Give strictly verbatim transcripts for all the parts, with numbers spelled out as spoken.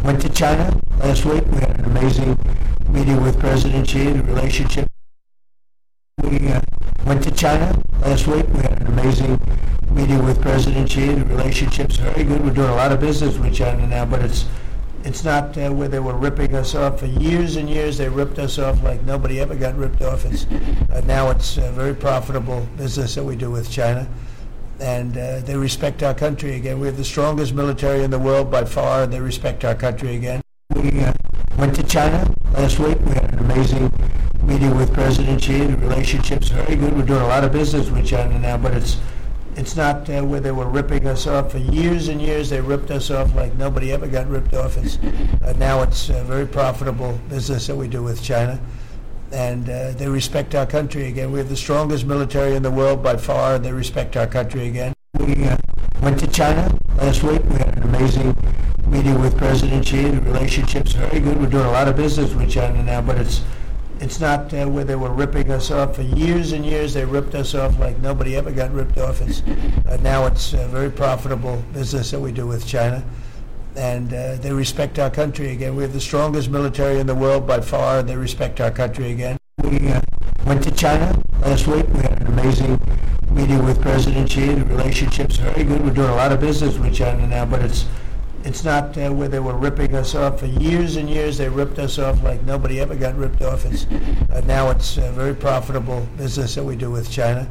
went to China last week. We had an amazing meeting with President Xi. The relationship. We uh, went to China last week. We had an amazing meeting with President Xi. The relationship's very good. We're doing a lot of business with China now, but it's it's not uh, where they were ripping us off for years and years. They ripped us off like nobody ever got ripped off. It's uh, now it's a very profitable business that we do with China. And uh, they respect our country again. We have the strongest military in the world by far, and they respect our country again. We uh, went to China last week. We had an amazing meeting with President Xi. The relationship's very good. We're doing a lot of business with China now, but it's it's not uh, where they were ripping us off for years and years. They ripped us off like nobody ever got ripped off. It's uh, now it's a very profitable business that we do with China. And uh, they respect our country again. We have the strongest military in the world by far, and they respect our country again. We uh, went to China last week. We had an amazing meeting with President Xi. The relationship's very good. We're doing a lot of business with China now, but it's it's not uh, where they were ripping us off for years and years. They ripped us off like nobody ever got ripped off. It's uh, now it's a very profitable business that we do with China. And uh, they respect our country again. We have the strongest military in the world by far, and they respect our country again. We uh, went to China last week. We had an amazing meeting with President Xi. The relationship's very good. We're doing a lot of business with China now, but it's it's not uh, where they were ripping us off for years and years. They ripped us off like nobody ever got ripped off. It's uh, now it's a very profitable business that we do with China.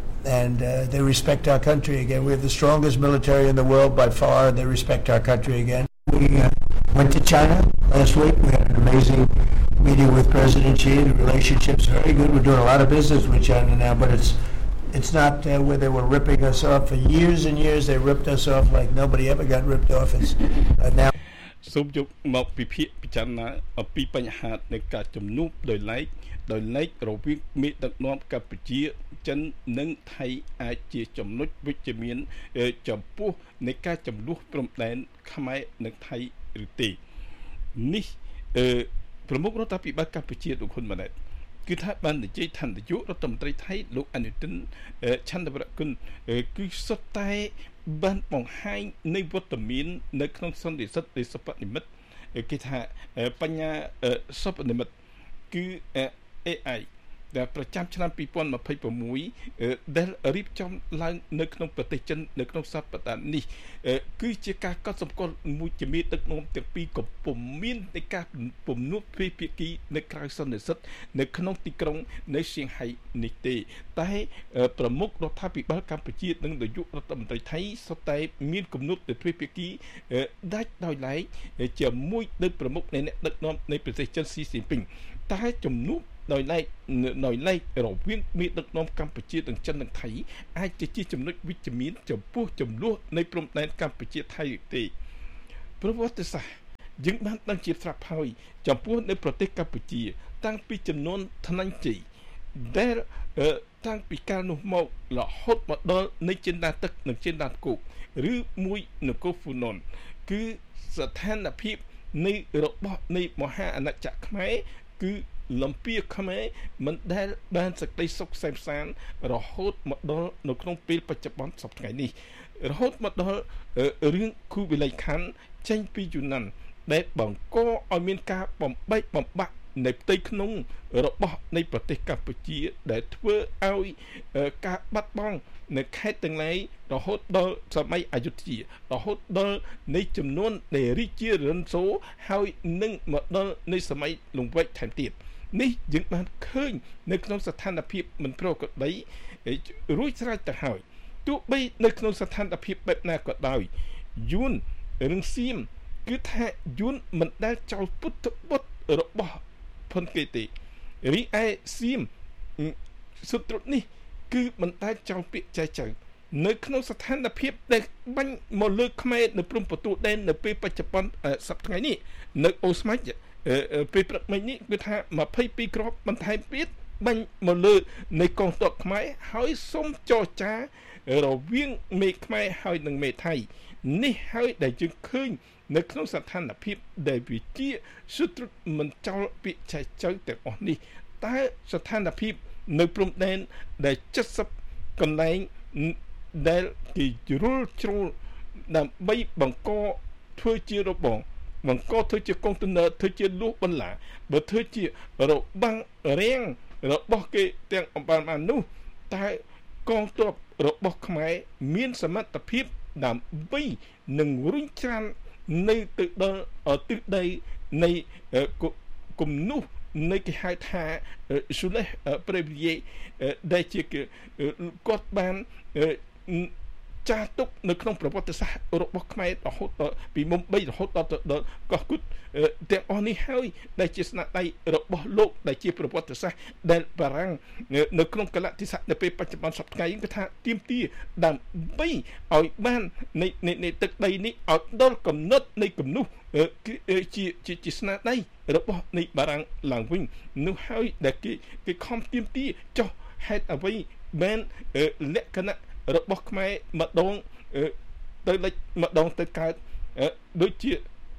And uh, they respect our country again. We have the strongest military in the world by far, and they respect our country again. We uh, went to China last week. We had an amazing meeting with President Xi. The relationship's very good. We're doing a lot of business with China now, but it's it's not uh, where they were ripping us off for years and years. They ripped us off like nobody ever got ripped off. It's uh, now. សូមយកមកពិភាក្សាពិចារណាអំពីបញ្ហានៃការជំនួបដោយឡែកដោយឡែករវាងមេដឹកនាំកម្ពុជាចិននិងថៃអាចជាចំណុចវិជ្ជមានចំពោះនៃការចំនួនព្រំដែនខ្មែរនិងថៃឬទេនេះអឺប្រមុខរដ្ឋាភិបាលកម្ពុជាលោកហ៊ុនម៉ាណែតគឺថាបាននិយាយថានាយករដ្ឋមន្ត្រីថៃលោកអនុទិនឆន្ទវរគុណគឺសុទ្ធតែបានបង្ហាញនៃវត្តមាននៅក្នុងសន្និសីទនៃសុបនិមិត្តគេថាបញ្ញាសុបនិមិត្តគឺ เอ ไอ ដែលប្រចាំឆ្នាំពីរពាន់ម្ភៃប្រាំមួយដែលរៀបចំឡើងនៅក្នុងប្រទេសចិននៅក្នុងសប្តាហ៍នេះគឺជាការកត់សម្គាល់មួយជាមេដឹកនាំទាំងពីរកំពុងមាននៃការពំនួបទ្វេភាគីនៅក្រៅសន្និសីទនៅក្នុងទីក្រុងនៅសៀងហៃនេះទេតែប្រមុខរដ្ឋាភិបាលកម្ពុជានិងនាយករដ្ឋមន្ត្រីថៃសុទ្ធតែមានគំនុំទ្វេភាគីដាច់ដោយឡែកជាមួយនៅប្រមុខនៃអ្នកដឹកនាំនៃប្រទេសចិនស៊ីជីនពីងតែជំនួបដោយឡែកដោយឡែករវាងមេដឹកនាំកម្ពុជានិងចិននិងថៃអាចជាជាចំណុចវិជ្ជមានចំពោះចំនួននៃព្រំដែនកម្ពុជាថៃទេប្រវត្តិសាស្ត្រយើងបានដឹងជាស្រាប់ហើយចំពោះនៅប្រទេសកម្ពុជាតាំងពីចំនួនថ្នាំជ័យដែលតាំងពីកាលនោះមករហូតមកដល់នៃចិនដាទឹកនិងចិនដាគោកឬមួយនគរហ្វូណនគឺស្ថានភាពនៃរបស់នៃមហាអាណាចក្រខ្មែរគឺលំពៀខ្មែរមិនដែលបានសេចក្តីសុខសែនសានរហូតមកដល់នៅក្នុងពេលបច្ចុប្បន្នសប្តាហ៍នេះរហូតមកដល់រឿងគូវិល័យខណ្ឌចេញពីយូណានដែលបង្កឲ្យមានការបំបែកបំបាក់នៃផ្ទៃក្នុងរបស់នៃប្រទេសកម្ពុជាដែលធ្វើឲ្យការបាត់បង់នៅខេត្តទាំងឡាយរហូតដល់សម័យអយុធយារហូតដល់នៃចំនួននៃរាជារិនសូហើយនឹងមកដល់នៃសម័យលង្វែកថែមទៀតនេះយើងបានឃើញនៅក្នុងស្ថានភាពមិនប្រក្រតីរួចស្រេចទៅហើយទោះបីនៅក្នុងស្ថានភាពបែបណាក៏ដោយយួនរឿងសៀមគឺថាយួនមិនដែលចោលពុទ្ធបុត្ររបស់ផុនគេទេរីឯសៀមសុត្រុតនេះគឺមិនដែលចោលពាក្យចែចៅនៅក្នុងស្ថានភាពដែលបាញ់មកលើខ្មែរនៅព្រំប្រទល់ដែននៅពេលបច្ចុប្បន្នសប្តាហ៍នេះនៅអូស្មាច់ពេលព្រឹកមិញនេះគឺថាម្ភៃពីរគ្រាប់បន្ថែមទៀតបាញ់មកលើនៃកងទ័ពខ្មែរហើយសូមចរចារវាងមេខ្មែរហើយនិងមេថៃនេះហើយដែលយើងឃើញនៅក្នុងស្ថានភាពដែលវិជាសុទ្រុតមិនចោលពាក្យចែចៅទាំងអស់នេះតើស្ថានភាពនៅព្រំដែនដែលเจ็ดสิบកន្លែងដែលគេជ្រុលជ្រុលដើម្បីបង្កធ្វើជារបងបង្កធ្វើជាកុងតឺន័រធ្វើជាលួសបន្លាបើធ្វើជារបាំងរាំងរបស់គេទាំងអំបានបាននោះតែកងទ័ពរបស់ខ្មែរមានសមត្ថភាពដើម្បីនឹងរុញច្រាននៅទៅដល់ទិសដីនៃគំនូសនៃគេហៅថាស៊ូលេសប្រេវីដែលជាគាត់បានចាស់ទុកនៅក្នុងប្រវត្តិសាស្ត្ររបស់ខ្មែររហូតដល់ពីមុំបីរហូតដល់ដល់កោះគុតទាំងអស់នេះហើយដែលជាស្នាដៃរបស់លោកដែលជាប្រវត្តិសាស្ត្រដែលបារាំងនៅក្នុងកលៈទេសៈនៅពេលបច្ចុប្បន្នសពថ្ងៃគេថាទៀមទាដើម្បីឲ្យបាននៃនៃទឹកដីនេះឲ្យដល់កំណត់នៃគំនូសជាជាជាស្នាដៃរបស់នៃបារាំងឡើងវិញនោះហើយដែលគេគេខំទៀមទាចុះហេតុអ្វីបានលក្ខណៈរបស់ខ្មែរម្ដងទៅលេចម្ដងទៅកើតដូចជា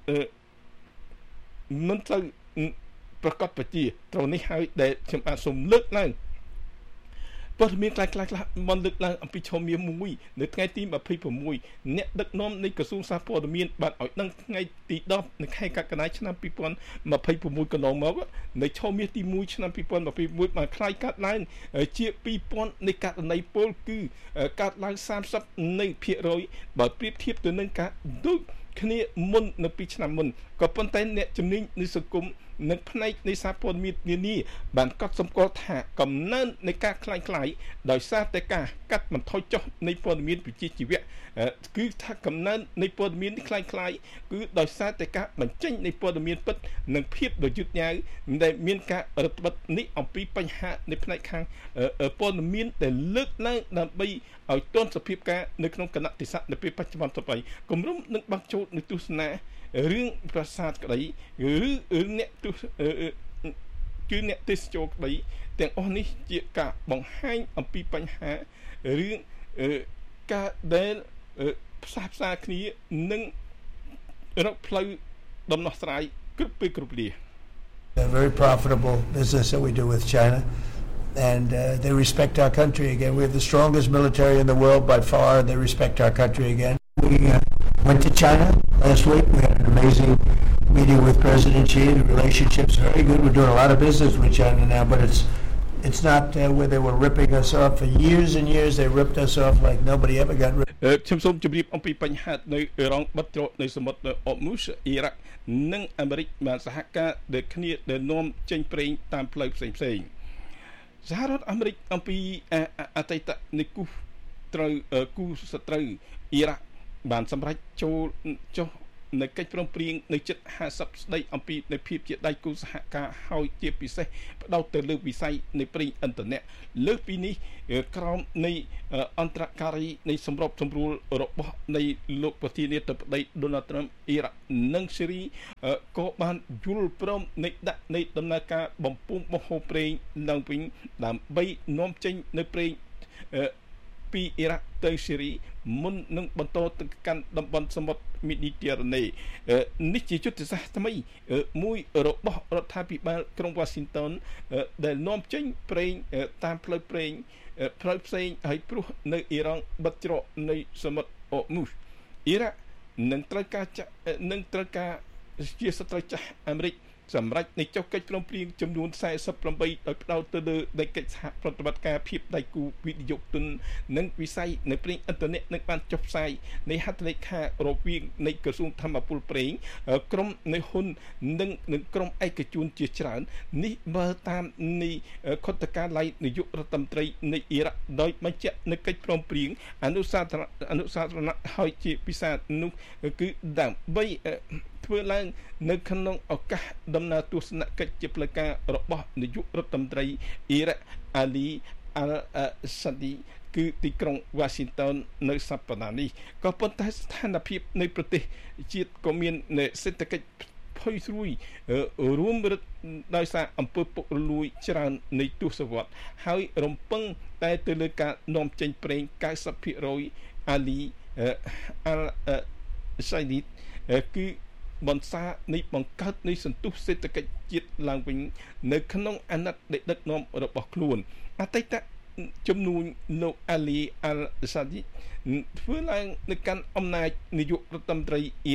មិនទៅប្រកបប្រជាត្រូវនេះហើយដែលខ្ញុំអាចសូមលើកឡើងព័ត៌មានខ្លះខ្លះខ្លះបានលើកឡើងអំពីឈុំមាសមួយនៅថ្ងៃទីยี่สิบหกអ្នកដឹកនាំនៃក្រសួងសារព័ត៌មានបានឲ្យដឹងថ្ងៃទីtenនៃខែកក្កដាឆ្នាំยี่สิบยี่สิบหกកន្លងមកនៅឈុំមាសទីoneឆ្នាំยี่สิบยี่สิบหกបានคล้ายកាត់ឡើងជាtwo thousandនៃករណីពលគឺកាត់ឡើងthirtyនៃភាគរយបើប្រៀបធៀបទៅនឹងការដូចគ្នាមុននៅពីឆ្នាំមុនក៏ប៉ុន្តែអ្នកជំនាញនៃសង្គមនិងផ្នែកនៃសារព័ត៌មាននានាបានកត់សម្គាល់ថាកំណើននៃការคล้ายคล้ายដោយសារតែការកាត់បន្ថយចុះនៃព័ត៌មានវិជ្ជាជីវៈគឺថាកំណើននៃព័ត៌មាននេះคล้ายคล้ายគឺដោយសារតែការបញ្ចេញនៃព័ត៌មានពិតនិងភាពដ៏យឺតយ៉ាវដែលមានការរដ្ឋបិទនេះអំពីបញ្ហាในផ្នែកខាងព័ត៌មានដែលលើកឡើងដើម្បីឲ្យទាន់សភាពការនៅក្នុងគណៈទេសៈនៅពេលបច្ចុប្បន្នទៅហើយគម្រោងនឹងបាក់ចូលនៅទស្សនារឿងប្រាសាទក្តីឬរឿងអ្នកទស្សគឺអ្នកទេសចរក្តីទាំងអស់នេះជាការបង្ហាញអំពីបញ្ហារឿងការដែលផ្សះផ្សាគ្នានិងរកផ្លូវដំណោះស្រាយគ្រប់ពេលគ្រប់លា A very profitable business that we do with China and uh, they respect our country again. We have the strongest military in the world by far and they respect our country again. We uh, went to China last week. We had an amazing meeting with President Xi. The relationship's very good. We're doing a lot of business with China now, but it's it's not uh, where they were ripping us off for years and years. They ripped us off like nobody ever got rid. ខ្ញុំសូមជម្រាបអំពីបញ្ហានៅអ៊ឺរ៉ង់បិទច្រកនៅសមុទ្រអ៊ូមូសអ៊ីរ៉ាក់និងអាមេរិកបានសហការដែលគ្នាដែលនាំចេញប្រេងតាមផ្លូវផ្សេងផ្សេងសហរដ្ឋអាមេរិកអំពីអតីតនៃគូត្រូវគូសត្រូវអ៊ីរ៉ាក់បានសម្រេចចូលចុះនៅកិច្ចព្រមព្រៀងនៅជិតfiftyស្ដីអំពីនៃភាពជាដៃគូសហការហើយជាពិសេសផ្ដោតទៅលើវិស័យនៃប្រេងឥន្ធនៈលើសពីនេះក្រោមនៃអន្តរការីនៃសម្របសម្រួលរបស់នៃលោកប្រធានាធិបតី Donald Trump អ៊ីរ៉ាក់និងស៊េរីក៏បានយល់ព្រមនៃដាក់នៃដំណើរការបំពុះបង្ហូរប្រេងឡើងវិញដើម្បីនាំចេញនៅប្រេងពីអ៊ីរ៉ាក់ទៅស៊េរីមុននឹងបន្តទៅកាន់តំបន់សមុទ្រមីឌីទែរ៉ាណេនេះជាយុទ្ធសាស្ត្រថ្មីមួយរបស់រដ្ឋាភិបាលក្រុង Washington ដែលនាំចេញប្រេងតាមផ្លូវប្រេងផ្លូវផ្សេងហើយព្រោះនៅអ៊ីរ៉ង់បិទច្រកនៃសមុទ្រអ៊ូមូសអ៊ីរ៉ាក់នឹងត្រូវការនឹងត្រូវការជាសត្រូវចាស់អាមេរិកសម្រាប់នៃចុះកិច្ចព្រមព្រៀងចំនួនforty-eightដោយផ្ដោតទៅលើនៃកិច្ចសហប្រតិបត្តិការភាពដៃគូវិនិយោគទុននិងវិស័យនៃប្រេងឥន្ធនៈនឹងបានចុះផ្សាយនៃហត្ថលេខារវាងនៃក្រសួងធម្មពលប្រេងក្រុមនៃហ៊ុននិងនឹងក្រុមឯកជនជាច្រើននេះបើតាមនៃខុទ្ទកាល័យនាយករដ្ឋមន្ត្រីនៃអ៊ីរ៉ាក់ដោយបញ្ជាក់នៅកិច្ចព្រមព្រៀងអនុសាសនអនុសាសនៈហើយជាពិសានោះគឺដើម្បីធ្វើឡើងនៅក្នុងឱកាសដំណើរទស្សនកិច្ចជាផ្លូវការរបស់នាយករដ្ឋមន្ត្រីអ៊ីរ៉ាក់អាលីអាល់សាឌីគឺទីក្រុង Washington នៅសប្តាហ៍នេះក៏ប៉ុន្តែស្ថានភាពនៃប្រទេសជាតិក៏មានសេដ្ឋកិច្ចផុយស្រួយរួមរឹតដោយសារអំពើពុករលួយច្រើននៃទសវត្សរ៍ហើយរំពឹងតែទៅលើការនាំចេញប្រេងninety percentអាលីអាល់សាឌីគឺបន្សារនៃបង្កើតនៃសន្ទុះសេដ្ឋកិច្ចជាតិឡើងវិញនៅក្នុងអាណត្តិដែលដឹកនាំរបស់ខ្លួនអតីតជំនួញលោកអាលីអាល់សាឌីធ្វើឡើងនៅកាន់អំណាចនាយករដ្ឋមន្ត្រីអ៊ីរ៉ាក់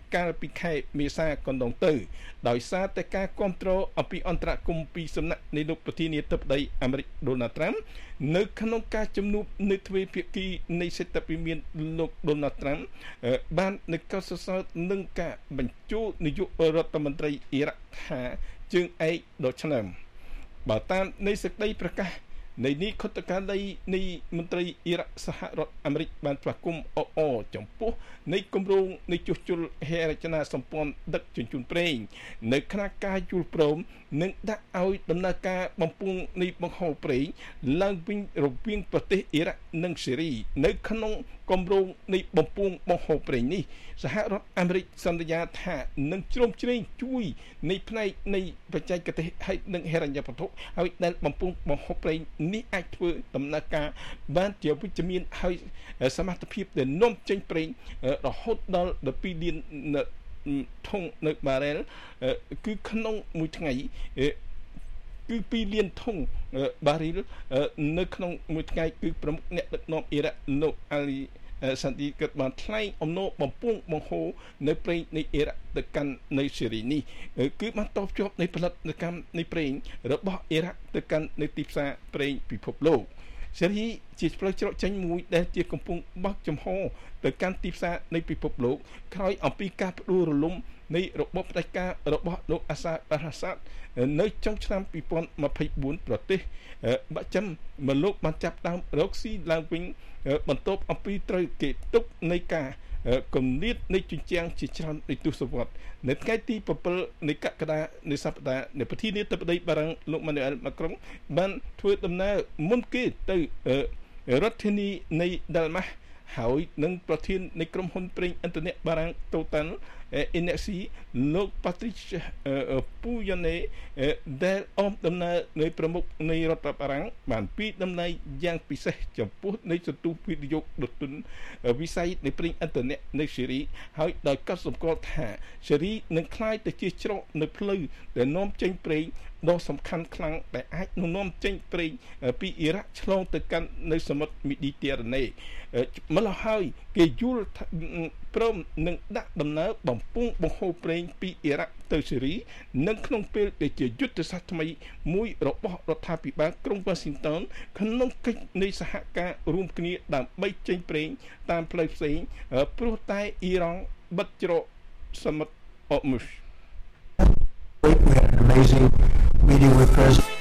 កាលពីខែមេសាកន្លងទៅដោយសារតែការគ្រប់គ្រងអំពីអន្តរកម្មពីសំណាក់នៃលោកប្រធានាធិបតីអាមេរិកដូណាល់ត្រាំនៅក្នុងការជំនួបនៅទ្វេភាគីនៃសេដ្ឋវិមានលោកដូណាល់ត្រាំបាននៅកោតសរសើរនឹងការបញ្ជូននាយករដ្ឋមន្ត្រីអ៊ីរ៉ាក់ថាជើងឯកដ៏ឆ្នើមបើតាមនៃសេចក្តីប្រកាសនៃនេះខុទ្ទកាល័យនៃមន្ត្រីអ៊ីរ៉ាក់សហរដ្ឋអាមេរិកបានប្រគំអអចំពោះនៃគម្រោងនៃជួសជុលហេរចនាសម្ព័ន្ធដឹកជញ្ជូនប្រេងនៅខណៈការយល់ព្រមនឹងដាក់ឲ្យដំណើរការបំពង់នៃបង្ហូរប្រេងឡើងវិញរវាងប្រទេសអ៊ីរ៉ាក់និងសេរីនៅក្នុងគម្រោងនៃបំពង់បង្ហូរប្រេងនេះសហរដ្ឋអាមេរិកសន្យាថានឹងជ្រោមជ្រែងជួយនៃផ្នែកនៃបច្ចេកទេសហើយនិងហិរញ្ញវត្ថុហើយដែលបំពង់បង្ហូរប្រេងនេះអាចធ្វើដំណើរការបានជាវិជ្ជមានហើយសមត្ថភាពដែលនាំចេញប្រេងរហូតដល់12លានធុងនៅបារ៉ែលគឺក្នុងមួយថ្ងៃគឺពីរលានធុងបារីលនៅក្នុងមួយថ្ងៃគឺប្រមុខអ្នកដឹកនាំអ៊ីរ៉ាក់លោកអាលីសន្តិគិតបានថ្លែងអំណរបំពង់បង្ហូរនៅប្រេងនៃអ៊ីរ៉ាក់ទៅកាន់នៅសេរីនេះគឺបានតបជាប់នៃផលិតកម្មនៃប្រេងរបស់អ៊ីរ៉ាក់ទៅកាន់នៅទីផ្សារប្រេងពិភពលោកសេរីជាផ្លូវច្រកចេញមួយដែលជាកំពុងបើកចំហទៅកាន់ទីផ្សារនៃពិភពលោកក្រោយអំពីការផ្ដួលរលំនៃរបបផ្ដាច់ការរបស់លោកអាសាបាហាសាតនៅចុងឆ្នាំពីរពាន់ម្ភៃបួនប្រទេសបាក់ចំមកលោកបានចាប់ដើមរកស៊ីឡើងវិញបន្ទាប់អំពីត្រូវគេទុកនៃការគំនិតនៃជញ្ជាំងជាច្រើននៃទសវត្សរ៍នៅថ្ងៃទីbảyនៃកក្កដានៃសប្តាហ៍នៃប្រធានាធិបតីបារាំងលោកម៉ានូអែលម៉ាក្រុងបានធ្វើដំណើរមុនគេទៅរដ្ឋធានីនៃដាល់ម៉ាស់ហើយនឹងប្រធាននៃក្រុមហ៊ុនប្រេងឥន្ធនៈបារាំង Total Energy លោក Patrice Pouyanné ដែលអមដំណើរនៃប្រមុខនៃរដ្ឋបារាំងបានពីដំណើរយ៉ាងពិសេសចំពោះនៃសន្ទុះវិនិយោគដទុនវិស័យនៃប្រេងឥន្ធនៈនៅសេរីហើយដោយកត់សម្គាល់ថាសេរីនឹងក្លាយទៅជាច្រកនៅផ្លូវដែលនាំចេញប្រេងដ៏សំខាន់ខ្លាំងដែលអាចនាំចេញប្រេងពីអ៊ីរ៉ាក់ឆ្លងទៅកាន់នៅសមុទ្រមីឌីទែរ៉ាណេម្ល៉េះហើយគេយល់ព្រមនឹងដាក់ដំណើរបំពង់បង្ហូរប្រេងពីអ៊ីរ៉ាក់ទៅសេរីនិងក្នុងពេលដែលជាយុទ្ធសាស្ត្រថ្មីមួយរបស់រដ្ឋាភិបាលក្រុង Washington ក្នុងកិច្ចនៃសហការរួមគ្នាដើម្បីចេញប្រេងតាមផ្លូវផ្សេងព្រោះតែអ៊ីរ៉ង់បិទច្រកសមុទ្រ Hormuz. We had an amazing meeting with President